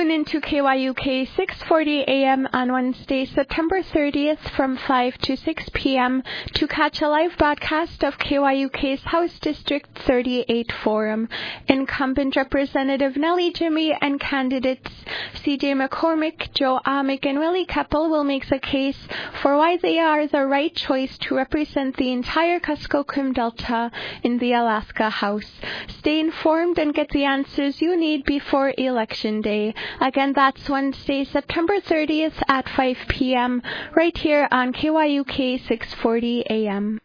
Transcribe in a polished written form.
Tune into KYUK 640 AM on Wednesday, September 30th from 5 to 6 p.m. to catch a live broadcast of KYUK's House District 38 Forum. Incumbent Representative Nellie Jimmy and candidates CJ McCormick, Joe Amick, and Willie Keppel will make the case for why they are the right choice to represent the entire Kuskokwim Delta in the Alaska House. Stay informed and get the answers you need before Election Day. Again, that's Wednesday, September 30th at 5 p.m. right here on KYUK 640 AM.